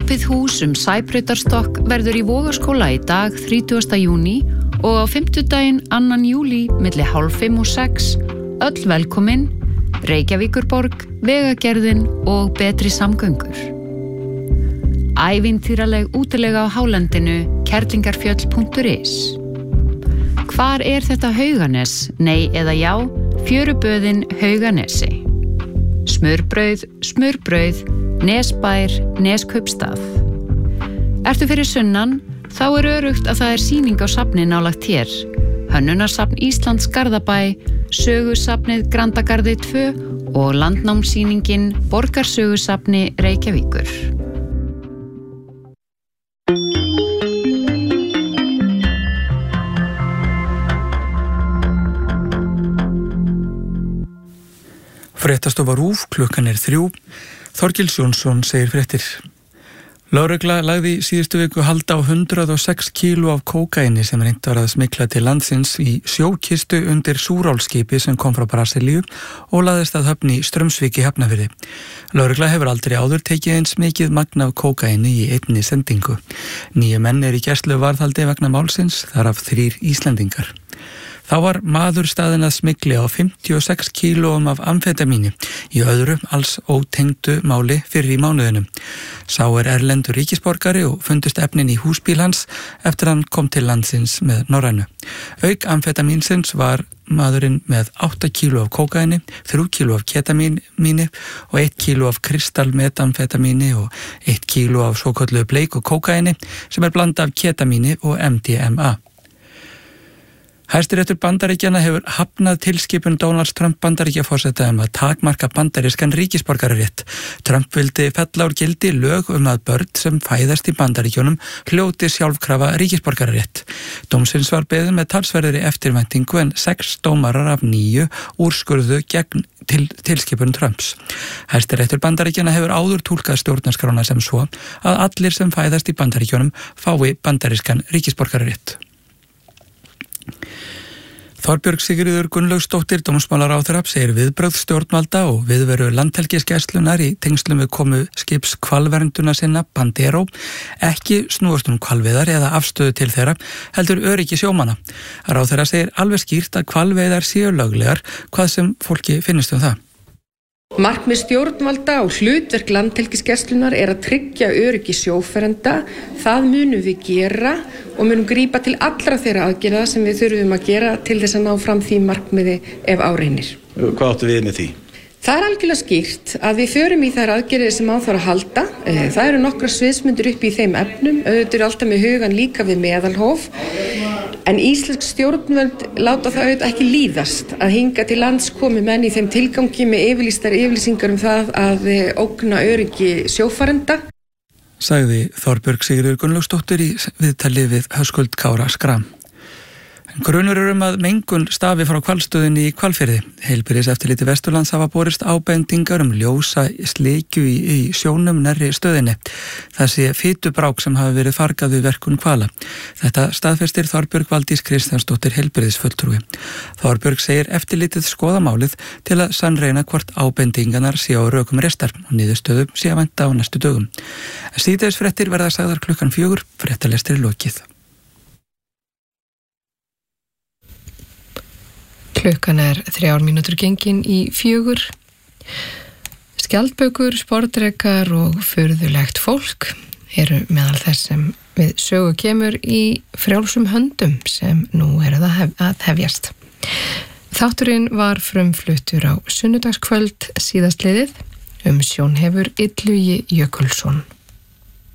Opið hús Sæbrautarstokk verður í Vogaskóla í dag 30. júní og á fimmtudaginn 2. júlí milli 5:30 og 6. Öll velkomin, Reykjavíkurborg, Vegagerðin og betri samgöngur. Ævintýraleg útilega á hálendinu, kerlingarfjöll.is. Hvar þetta Hauganes? Nei eða já, fjöruböðin Hauganesi. Smurbrauð, Nesbær, Neskaupstað. Ertu fyrir sunnan, þá örugt að það sýning á safni nálægt hér. Hönnunarsafn Íslands Garðabæ, Sögusafnið Grandagarði 2 og landnámssýningin Borgarsögusafni Reykjavíkur. Fréttastofa RÚV, klukkan 3. Þorgils Jónsson segir fréttir. Lögregla lagði síðustu viku hald á 106 kíló af kókaini sem reynt var að smygla til landsins í sjókistu undir Súrálskipi sem kom frá Brasilíu og laðist að höfn í Straumsvík í Hafnarfirði. Lögregla hefur aldrei áður tekið eins mikið magn af kókaini í einni sendingu. 9 menn í gæsluvarðhaldi vegna málsins, þar af 3 Íslendingar. Þá var maður staðinn að smygli á 56 kílóum af amfetamíni í öðru alls ótengdu máli fyrir í mánuðinum. Sá erlendur ríkisborgari og fundust efnin í húsbíl hans eftir hann kom til landsins með Norrænu. Auk amfetamínsins var maðurinn með 8 kíló af kókaini, 3 kíló af ketamíni og 1 kíló af kristalmetamfetamíni og 1 kíló af svokölluðu bleik og kókaini sem blanda af ketamíni og MDMA. Hæstiréttur Bandaríkjanna hefur hafnað tilskipun Donalds Trump Bandaríkjaforseta að takmarka bandarískan ríkisborgararétt. Trump vildi fella úr gildi lög að börn sem fæðast í Bandaríkjunum hljóti sjálfkrafa ríkisborgararétt. Dómsins var beðið með talsverðri eftirvæntingu en 6 dómarar af 9 úrskurðu gegn tilskipun Trumps. Hæstiréttur Bandaríkjanna hefur áður túlkað stjórnarskrána sem svo að allir sem fæðast í Bandaríkjunum fái bandarískan ríkisborgararétt. Þorbjörg Sigríður Gunnlaugsdóttir, dómsmálaráðherra, segir viðbrögð stjórnvalda og viðveru landhelgisgæslunnar í tengslum við komu skips hvalvernduna sinna Bandero ekki snúast hvalveiðar eða afstöðu til þeirra, heldur öryggi sjómanna. Ráðherra segir alveg skýrt að hvalveiðar séu löglegar, hvað sem fólki finnist það. Markmið stjórnvalda og hlutverk landhelgisgæslunnar að tryggja öryggi sjófarenda. Það munum við gera og munum grípa til allra þeirra aðgerða sem við þurfum að gera til þess að ná fram því markmiði ef á reynir. Hvað áttu við með því? Það algjörlega skýrt að við förum í þær aðgerðir sem á þarf að halda. Það eru nokkrar sviðsmyndir upp í þeim efnum, auðvitað alltaf með hugan líka við meðalhóf. En íslensk stjórnvöld láta það auðvitað ekki líðast að hinga til lands komi menn í þeim tilgangi með yfirlýsingar það að ógna öryggi sjófarenda. Sagði Þorbjörg Sigríður Gunnlaugsdóttir í viðtali við Höskuld Kára Skram. Grunur að mengun stafi frá hvalstöðinni í Hvalfirði. Heilbrigðiseftirliti Vesturlands hafa borist ábendingar ljósa sleikju í sjónum nærri stöðinni. Það sé fitubrák sem hafi verið fargað við verkun hvala. Þetta staðfestir Þorbjörg Valdís Kristjánsdóttir heilbrigðisfulltrúi. Þorbjörg segir eftirlitið skoða málið til að sannreina hvort ábendingarnar sé á rökum restar og niðurstöðu sé að vænta á næstu dögum. Síðdegisfréttir verða sagðar klukkan 4, fréttalestri lokið. Klukkan 3 mínútur gengin í 4. Skjaldbökur, sportdrekar og furðulegt fólk eru meðal þess sem við sögu kemur í frjálsum höndum sem nú að hefjast. Þátturinn var frumfluttur á sunnudagskvöld síðastliðið. Umsjón hefur Illugi Jökulsson.